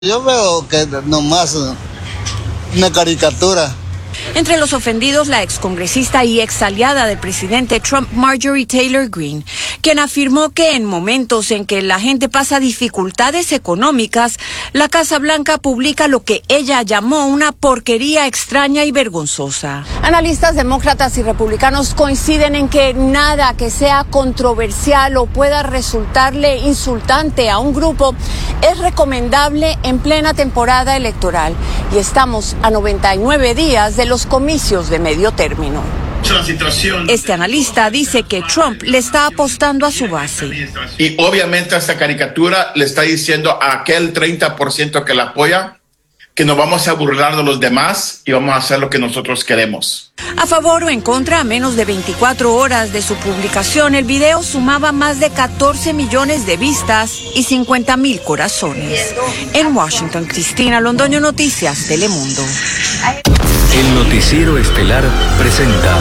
Yo veo que nomás una caricatura. Entre los ofendidos, la excongresista y exaliada del presidente Trump, Marjorie Taylor Greene, quien afirmó que en momentos en que la gente pasa dificultades económicas, la Casa Blanca publica lo que ella llamó una porquería extraña y vergonzosa. Analistas demócratas y republicanos coinciden en que nada que sea controversial o pueda resultarle insultante a un grupo es recomendable en plena temporada electoral. Y estamos a 99 días de los comicios de medio término. Este analista dice que Trump le está apostando a su base. Y obviamente esta caricatura le está diciendo a aquel 30% que la apoya que nos vamos a burlar de los demás y vamos a hacer lo que nosotros queremos. A favor o en contra, a menos de 24 horas de su publicación, el video sumaba más de 14 millones de vistas y 50,000 corazones. En Washington, Cristina Londoño, Noticias Telemundo. El noticiero estelar presenta.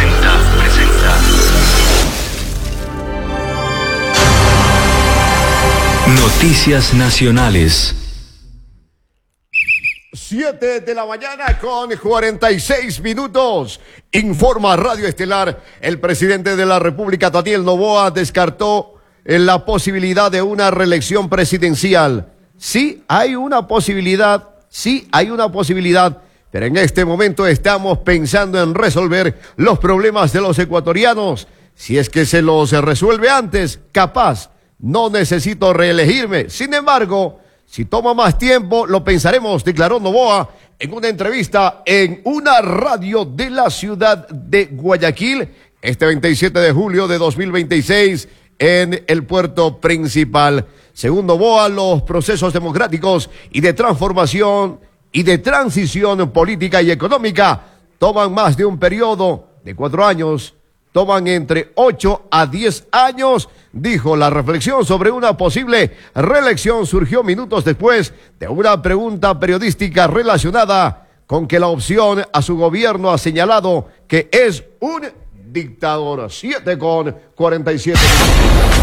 Noticias nacionales. 7 de la mañana con 46 minutos. Informa Radio Estelar. El presidente de la República, Daniel Noboa, descartó la posibilidad de una reelección presidencial. Sí hay una posibilidad, pero en este momento estamos pensando en resolver los problemas de los ecuatorianos. Si es que se los resuelve antes, capaz, no necesito reelegirme. Sin embargo, si toma más tiempo, lo pensaremos, declaró Noboa en una entrevista en una radio de la ciudad de Guayaquil, este 27 de julio de 2026, en el puerto principal. Según Noboa, los procesos democráticos y de transformación y de transición política y económica toman más de un periodo de 4 años, toman entre 8 a 10 años, dijo. La reflexión sobre una posible reelección surgió minutos después de una pregunta periodística relacionada con que la opción a su gobierno ha señalado que es un dictador. 7:47.